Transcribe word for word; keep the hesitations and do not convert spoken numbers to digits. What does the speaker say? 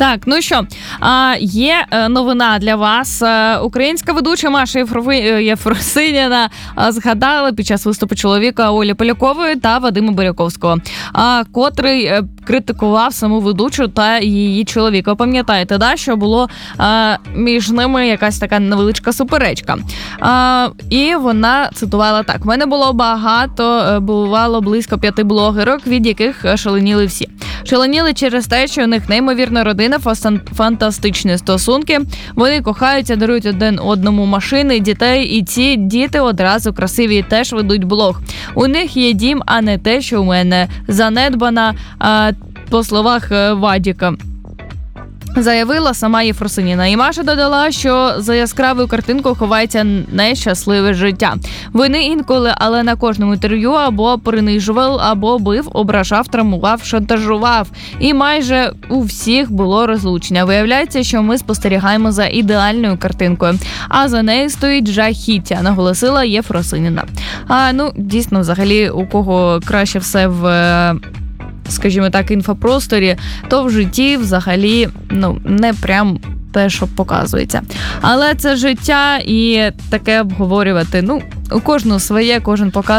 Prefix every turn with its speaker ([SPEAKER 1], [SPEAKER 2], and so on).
[SPEAKER 1] Так, ну що, є новина для вас. Українська ведуча Маша Єфросиніна згадала під час виступу чоловіка Олі Полякової та Вадима Буряковського, котрий критикував саму ведучу та її чоловіка. Пам'ятаєте, да, що було між ними якась така невеличка суперечка. І вона цитувала так: «В мене було багато, бувало близько п'яти блогерок, від яких шаленіли всі. Шаленіли через те, що у них неймовірна родина, фантастичні стосунки, вони кохаються, дарують один одному машини, дітей, і ці діти одразу красиві і теж ведуть блог. У них є дім, а не те, що у мене занедбана», по словах Вадіка. Заявила сама Єфросиніна. І Маша додала, що за яскравою картинкою ховається нещасливе життя. Вони інколи, але на кожному інтерв'ю або принижував, або бив, ображав, травмував, шантажував. І майже у всіх було розлучення. Виявляється, що ми спостерігаємо за ідеальною картинкою, а за нею стоїть жахіття, наголосила Єфросиніна. А, ну, дійсно, взагалі, у кого краще все в... скажімо так, інфопросторі, то в житті взагалі, ну, не прям те, що показується. Але це життя, і таке обговорювати, ну, у кожного своє, кожен показує.